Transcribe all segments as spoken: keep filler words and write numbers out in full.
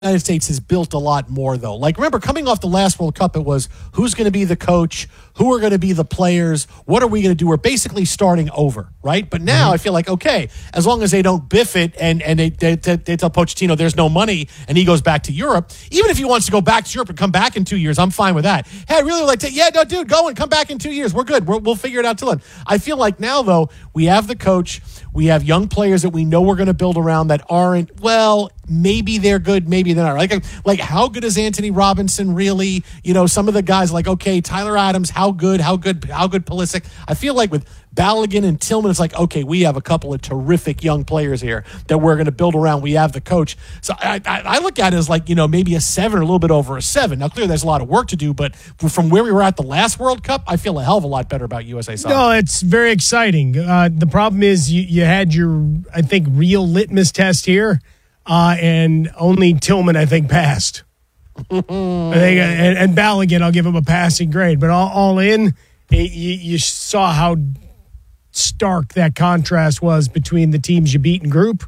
United States has built a lot more, though. Like, remember, coming off the last World Cup, it was who's going to be the coach, who are going to be the players, what are we going to do? We're basically starting over, right? But now mm-hmm. I feel like, okay, as long as they don't biff it and, and they, they, they tell Pochettino there's no money and he goes back to Europe, even if he wants to go back to Europe and come back in two years, I'm fine with that. Hey, I really would like to, yeah, no, dude, go and come back in two years. We're good. We're, we'll figure it out till then. I feel like now, though, we have the coach. We have young players that we know we're going to build around that aren't, well, maybe they're good, maybe they're not. Like, like how good is Anthony Robinson really? You know, some of the guys like, okay, Tyler Adams, how good, how good, how good Pulisic? I feel like with Balogun and Tillman, it's like, okay, we have a couple of terrific young players here that we're going to build around. We have the coach. So I, I, I look at it as like, you know, maybe a seven or a little bit over a seven. Now, clearly there's a lot of work to do, but from where we were at the last World Cup, I feel a hell of a lot better about U S A Soccer. No, it's very exciting. Uh, the problem is you, you had your, I think, real litmus test here, uh, and only Tillman, I think, passed. I think, and, and Balogun, I'll give him a passing grade, but all, all in, it, you, you saw how stark that contrast was between the teams you beat in group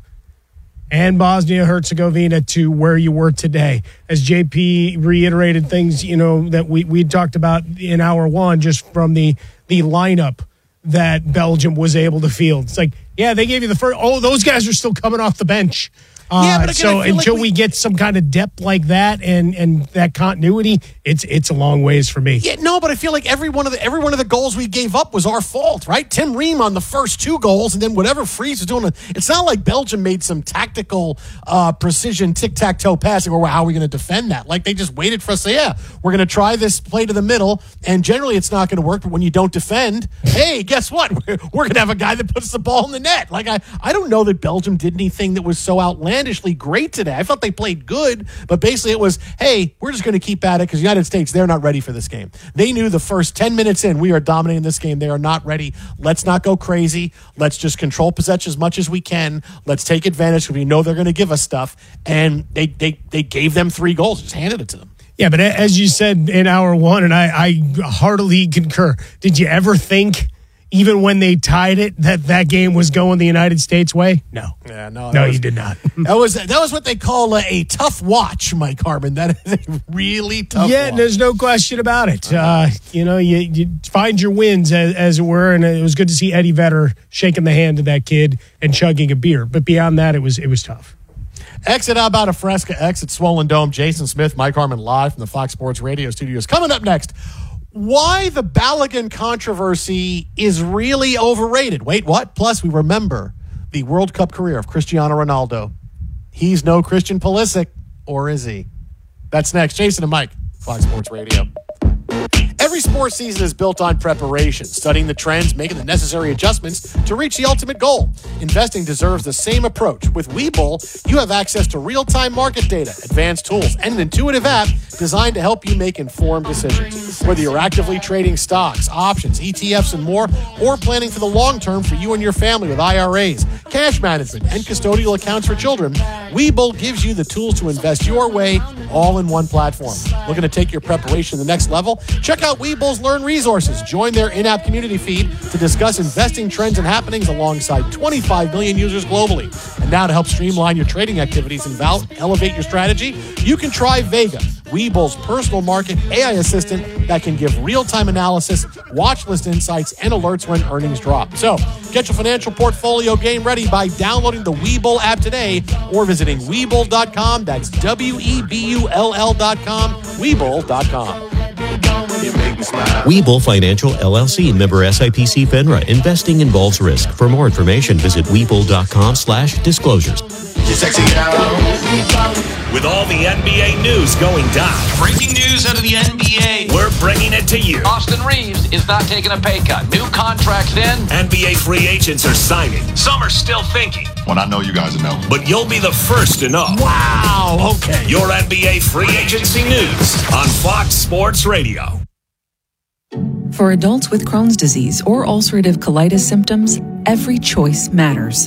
and Bosnia-Herzegovina to where you were today. As J P reiterated things, you know, that we we talked about in hour one, just from the the lineup that Belgium was able to field. It's like, yeah, they gave you the first. Oh, those guys are still coming off the bench. Uh, yeah, but again, so until like we, we get some kind of depth like that and, and that continuity, it's it's a long ways for me. Yeah, no, but I feel like every one of the every one of the goals we gave up was our fault, right? Tim Ream on the first two goals, and then whatever Freeze was doing. It's not like Belgium made some tactical uh, precision tic-tac-toe passing, or how are we going to defend that? Like, they just waited for us to say, yeah, we're going to try this play to the middle, and generally it's not going to work, but when you don't defend, hey, guess what? We're, we're going to have a guy that puts the ball in the net. Like, I, I don't know that Belgium did anything that was so outlandish great today. I felt they played good, but basically it was, hey, we're just going to keep at it because the United States, they're not ready for this game. They knew the first ten minutes in, we are dominating this game. They are not ready. Let's not go crazy. Let's just control possession as much as we can. Let's take advantage because we know they're going to give us stuff. And they, they, they gave them three goals, just handed it to them. Yeah, but as you said in hour one, and I, I heartily concur, did you ever think, even when they tied it, that that game was going the United States way? No. Yeah, no. No, was, you did not. that was that was what they call a, a tough watch, Mike Harmon. That is a really tough yeah, watch. There's no question about it. Uh, you know, you, you find your wins, as, as it were, and it was good to see Eddie Vedder shaking the hand of that kid and chugging a beer. But beyond that, it was it was tough. Exit out about a Fresca, exit Swollen Dome. Jason Smith, Mike Harmon live from the Fox Sports Radio studios. Coming up next, why the Balogun controversy is really overrated. Wait, what? Plus, we remember the World Cup career of Cristiano Ronaldo. He's no Christian Pulisic, or is he? That's next. Jason and Mike, Fox Sports Radio. Every sports season is built on preparation, studying the trends, making the necessary adjustments to reach the ultimate goal. Investing deserves the same approach. With Webull, you have access to real-time market data, advanced tools, and an intuitive app designed to help you make informed decisions. Whether you're actively trading stocks, options, E T Fs, and more, or planning for the long term for you and your family with I R As, cash management, and custodial accounts for children, Webull gives you the tools to invest your way all in one platform. Looking to take your preparation to the next level? Check out Webull's Learn Resources. Join their in-app community feed to discuss investing trends and happenings alongside twenty-five million users globally. And now to help streamline your trading activities and val- elevate your strategy, you can try Vega, Webull's personal market A I assistant that can give real-time analysis, watch list insights, and alerts when earnings drop. So get your financial portfolio game ready by downloading the Webull app today or visiting Webull dot com. That's W E B U L L dot com, Webull dot com. Webull Financial L L C, member S I P C FINRA. Investing involves risk. For more information, visit Webull dot com slash disclosures. With all the N B A news going down. Breaking news out of the N B A. We're bringing it to you. Austin Reeves is not taking a pay cut. New contracts in. N B A free agents are signing. Some are still thinking. When I know, you guys will know. But you'll be the first to know. Wow, okay. Your N B A free agency news on Fox Sports Radio. For adults with Crohn's disease or ulcerative colitis symptoms, every choice matters.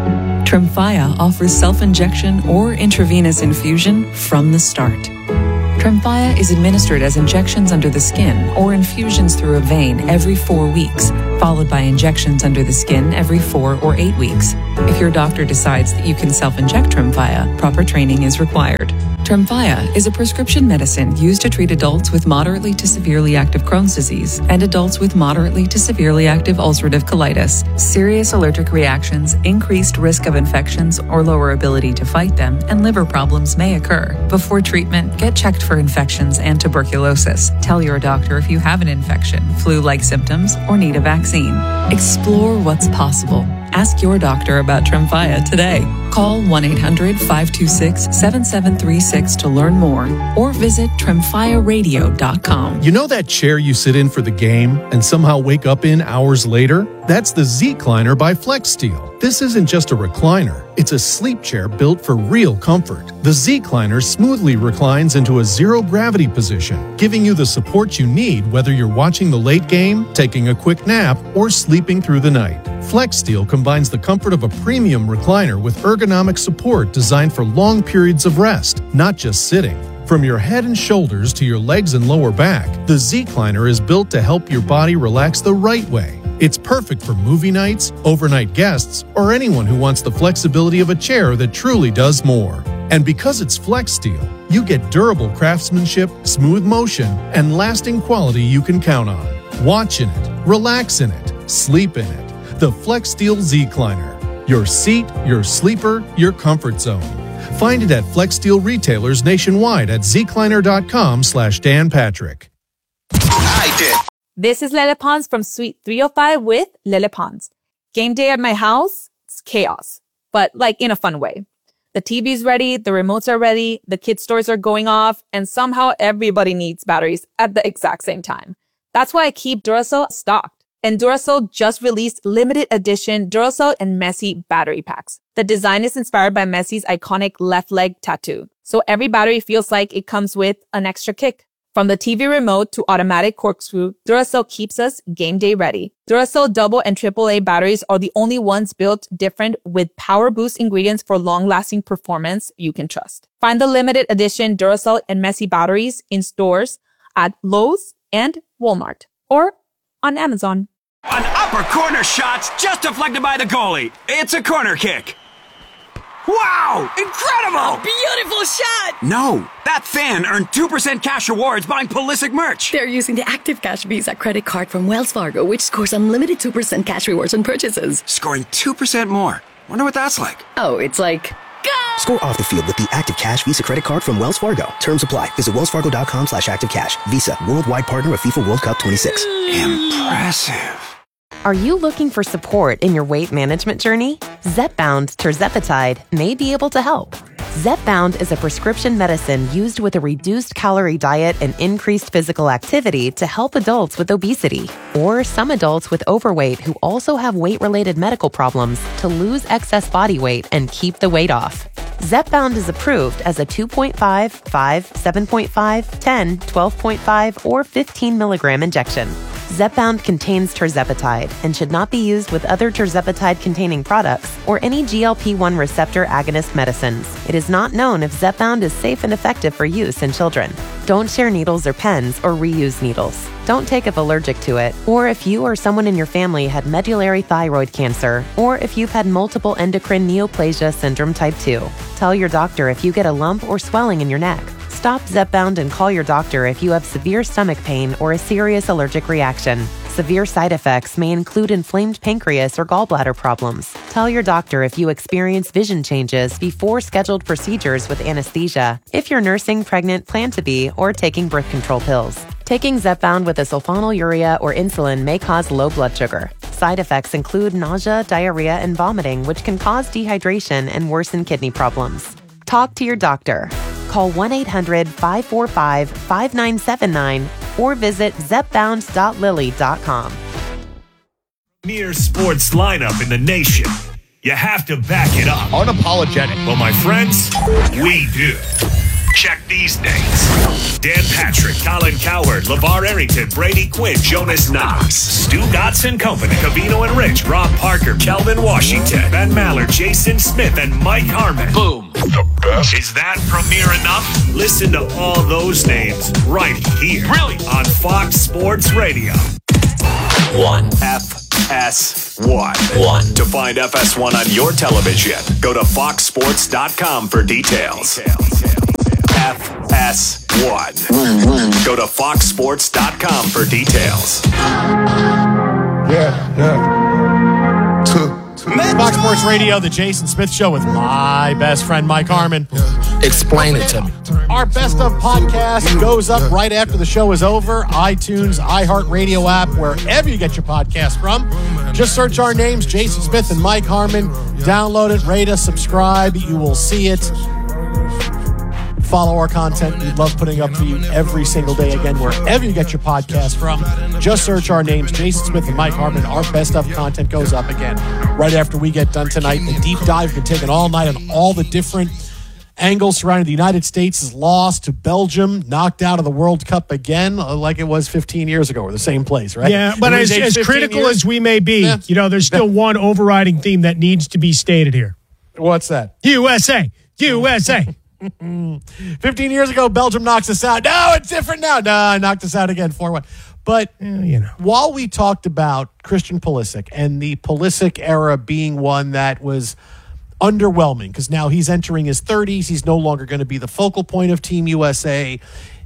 Tremfya offers self-injection or intravenous infusion from the start. Tremfya is administered as injections under the skin or infusions through a vein every four weeks, followed by injections under the skin every four or eight weeks. If your doctor decides that you can self-inject Tremfya, proper training is required. Tremfya is a prescription medicine used to treat adults with moderately to severely active Crohn's disease and adults with moderately to severely active ulcerative colitis. Serious allergic reactions, increased risk of infections or lower ability to fight them, and liver problems may occur. Before treatment, get checked for infections and tuberculosis. Tell your doctor if you have an infection, flu-like symptoms, or need a vaccine. Explore what's possible. Ask your doctor about Tremfya today. Call one eight hundred five two six seven seven three six to learn more or visit tremfya radio dot com. You know that chair you sit in for the game and somehow wake up in hours later? That's the Z-Cliner by FlexSteel. This isn't just a recliner. It's a sleep chair built for real comfort. The Z-Cliner smoothly reclines into a zero-gravity position, giving you the support you need whether you're watching the late game, taking a quick nap, or sleeping through the night. FlexSteel combines the comfort of a premium recliner with ergonomic support designed for long periods of rest, not just sitting. From your head and shoulders to your legs and lower back, the Z-Cliner is built to help your body relax the right way. It's perfect for movie nights, overnight guests, or anyone who wants the flexibility of a chair that truly does more. And because it's FlexSteel, you get durable craftsmanship, smooth motion, and lasting quality you can count on. Watch in it, relax in it, sleep in it. The FlexSteel Z-Cliner. Your seat, your sleeper, your comfort zone. Find it at FlexSteel retailers nationwide at zcliner.com slash Dan Patrick. I did. This is Lele Pons from Suite three oh five with Lele Pons. Game day at my house, it's chaos, but like in a fun way. The T V's ready, the remotes are ready, the kids' toys are going off, and somehow everybody needs batteries at the exact same time. That's why I keep Duracell stocked. And Duracell just released limited edition Duracell and Messi battery packs. The design is inspired by Messi's iconic left leg tattoo. So every battery feels like it comes with an extra kick. From the T V remote to automatic corkscrew, Duracell keeps us game day ready. Duracell double and triple A batteries are the only ones built different with power boost ingredients for long-lasting performance you can trust. Find the limited edition Duracell and Messi batteries in stores at Lowe's and Walmart or on Amazon. An upper corner shot's just deflected by the goalie. It's a corner kick. Wow! Incredible! Beautiful shot! No, that fan earned two percent cash rewards buying Pulisic merch. They're using the Active Cash Visa credit card from Wells Fargo, which scores unlimited two percent cash rewards on purchases. Scoring two percent more. Wonder what that's like. Oh, it's like... Go! Score off the field with the Active Cash Visa credit card from Wells Fargo. Terms apply. Visit wellsfargo.com slash active cash. Visa, worldwide partner of FIFA World Cup twenty-six. Impressive. Are you looking for support in your weight management journey? Zepbound tirzepatide may be able to help. Zepbound is a prescription medicine used with a reduced calorie diet and increased physical activity to help adults with obesity or some adults with overweight who also have weight-related medical problems to lose excess body weight and keep the weight off. Zepbound is approved as a two point five, five, seven point five, ten, twelve point five, or fifteen milligram injection. Zepbound contains tirzepatide and should not be used with other tirzepatide-containing products or any G L P one receptor agonist medicines. It is not known if Zepbound is safe and effective for use in children. Don't share needles or pens or reuse needles. Don't take if allergic to it, or if you or someone in your family had medullary thyroid cancer, or if you've had multiple endocrine neoplasia syndrome type two. Tell your doctor if you get a lump or swelling in your neck. Stop Zepbound and call your doctor if you have severe stomach pain or a serious allergic reaction. Severe side effects may include inflamed pancreas or gallbladder problems. Tell your doctor if you experience vision changes before scheduled procedures with anesthesia, if you're nursing, pregnant, plan to be, or taking birth control pills. Taking Zepbound with a sulfonylurea or insulin may cause low blood sugar. Side effects include nausea, diarrhea, and vomiting, which can cause dehydration and worsen kidney problems. Talk to your doctor. Call one eight hundred, five four five, five nine seven nine or visit zepbound dot lilly dot com. Premier sports lineup in the nation. You have to back it up. Unapologetic. Well, my friends, we do. Check these names. Dan Patrick, Colin Cowherd, LeVar Arrington, Brady Quinn, Jonas Knox, Stu Gotson Company, Cavino and Rich, Rob Parker, Kelvin Washington, Ben Maller, Jason Smith, and Mike Harmon. Boom. The best. Is that premiere enough? Listen to all those names right here. Really? On Fox Sports Radio. One. F S one. One. To find F S one on your television, go to fox sports dot com for details. F S one. Go to fox sports dot com for details. Yeah, yeah. Two. Fox Sports Radio, the Jason Smith Show with my best friend, Mike Harmon. Explain it to me. Our Best of podcast goes up right after the show is over. iTunes, iHeartRadio app, wherever you get your podcast from. Just search our names, Jason Smith and Mike Harmon. Download it, rate us, subscribe. You will see it. Follow our content. We love putting up for you every single day. Again, wherever you get your podcast from, just search our names, Jason Smith and Mike Harmon. Our Best of content goes up again right after we get done tonight. The deep dive can take it all night on all the different angles surrounding the United States' loss to Belgium, knocked out of the World Cup again, like it was fifteen years ago, or the same place, right? Yeah, but as, as critical years, as we may be, yeah. you know, there's still one overriding theme that needs to be stated here. What's that? U S A. U S A. fifteen years ago, Belgium knocks us out. No, it's different now. No, I knocked us out again, four one. But yeah, you know, while we talked about Christian Pulisic and the Pulisic era being one that was underwhelming, because now he's entering his thirties, he's no longer going to be the focal point of Team U S A.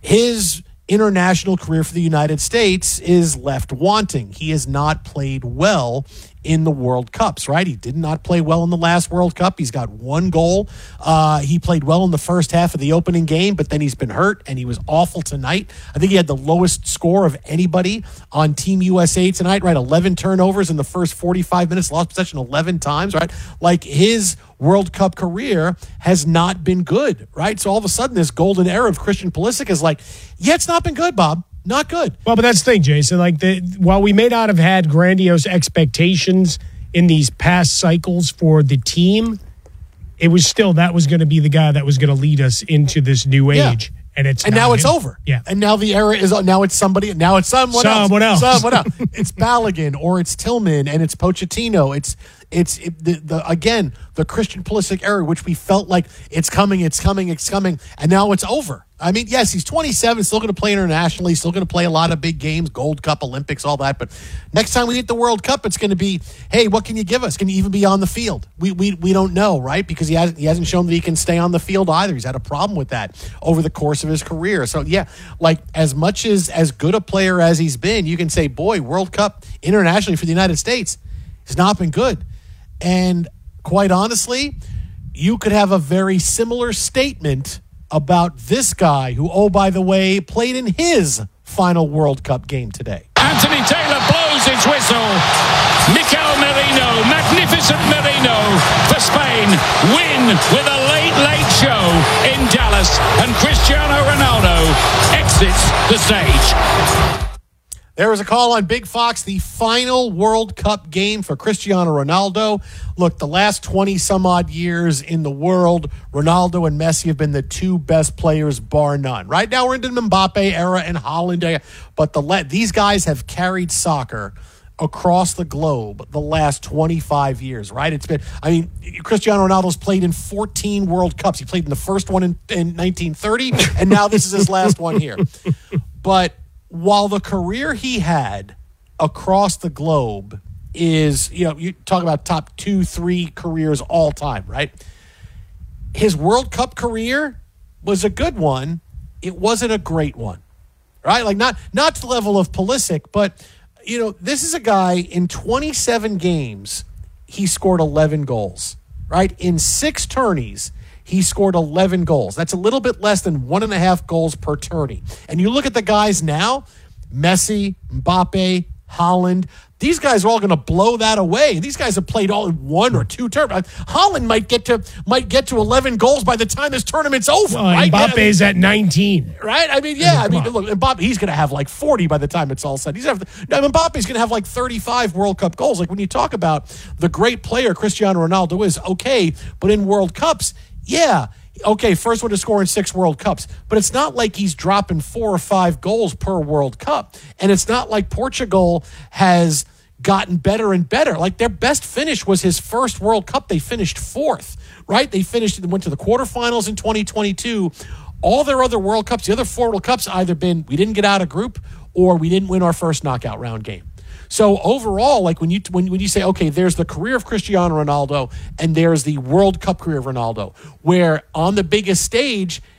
His international career for the United States is left wanting. He has not played well in the World Cups, right? He did not play well in the last World Cup. He's got one goal. Uh, he played well in the first half of the opening game, but then he's been hurt, and he was awful tonight. I think he had the lowest score of anybody on Team U S A tonight, right? eleven turnovers in the first forty-five minutes, lost possession eleven times, right? Like, his World Cup career has not been good, right? So all of a sudden, this golden era of Christian Pulisic is like, yeah, it's not been good, Bob. Not good. Well, but that's the thing, Jason. Like, the, while we may not have had grandiose expectations in these past cycles for the team, it was still that was going to be the guy that was going to lead us into this new age. Yeah. And it's and now it's him. over. Yeah. And now the era is now it's somebody. Now it's someone, someone else. else. Someone else. It's Balogun or it's Tillman and it's Pochettino. It's it's it, the, the again the Christian Pulisic era, which we felt like it's coming, it's coming, it's coming, and now it's over. I mean, yes, he's twenty-seven, still going to play internationally, still going to play a lot of big games, Gold Cup, Olympics, all that. But next time we hit the World Cup, it's going to be, hey, what can you give us? Can you even be on the field? We we we don't know, right? Because he hasn't he hasn't shown that he can stay on the field either. He's had a problem with that over the course of his career. So yeah, like as much as as good a player as he's been, you can say, boy, World Cup internationally for the United States has not been good. And quite honestly, you could have a very similar statement about this guy who, oh, by the way, played in his final World Cup game today. Anthony Taylor blows his whistle. Mikel Merino, magnificent Merino for Spain, win with a late, late show in Dallas, and Cristiano Ronaldo exits the stage. There was a call on Big Fox, the final World Cup game for Cristiano Ronaldo. Look, the last twenty-some-odd years in the world, Ronaldo and Messi have been the two best players, bar none. Right now we're into the Mbappe era and Haaland era, but the these guys have carried soccer across the globe the last twenty-five years, right? It's been, I mean, Cristiano Ronaldo's played in fourteen World Cups. He played in the first one in, in nineteen thirty, and now this is his last one here. But while the career he had across the globe is, you know, you talk about top two, three careers all time, right? His World Cup career was a good one. It wasn't a great one, right? Like not, not to the level of Pulisic, but, you know, this is a guy in twenty-seven games, he scored eleven goals, right? In six tourneys, he scored eleven goals. That's a little bit less than one and a half goals per tourney. And you look at the guys now, Messi, Mbappe, Haaland, these guys are all going to blow that away. These guys have played all in one or two tournaments. Haaland might get to might get to eleven goals by the time this tournament's over. Well, right? Mbappe's yeah, I mean, at nineteen. Right? I mean, yeah. I mean, look, Mbappe, he's going to have like forty by the time it's all said. He's gonna have, now, Mbappe's going to have like thirty-five World Cup goals. Like when you talk about the great player Cristiano Ronaldo is, okay, but in World Cups, yeah, okay, first one to score in six World Cups. But it's not like he's dropping four or five goals per World Cup. And it's not like Portugal has gotten better and better. Like their best finish was his first World Cup. They finished fourth, right? They finished, they went to the quarterfinals in twenty twenty-two. All their other World Cups, the other four World Cups, either been we didn't get out of group or we didn't win our first knockout round game. So overall, like when you when, when you say, okay, there's the career of Cristiano Ronaldo and there's the World Cup career of Ronaldo, where on the biggest stage,